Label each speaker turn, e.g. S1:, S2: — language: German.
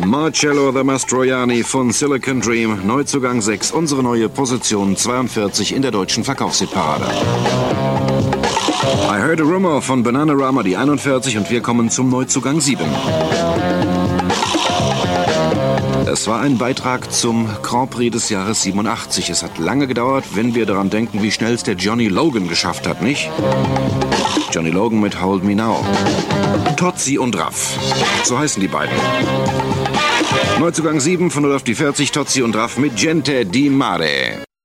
S1: Marcello the Mastroianni von Silicon Dream, Neuzugang 6, unsere neue Position 42 in der deutschen Verkaufshitparade. I Heard a Rumor von Bananarama, die 41, und wir kommen zum Neuzugang 7. Es war ein Beitrag zum Grand Prix des Jahres 87. Es hat lange gedauert, wenn wir daran denken, wie schnell es der Johnny Logan geschafft hat, nicht? Johnny Logan mit Hold Me Now. Tozzi und Raff, so heißen die beiden. Neuzugang 7 von 0 auf die 40, Tozzi und Raff mit Gente di Mare.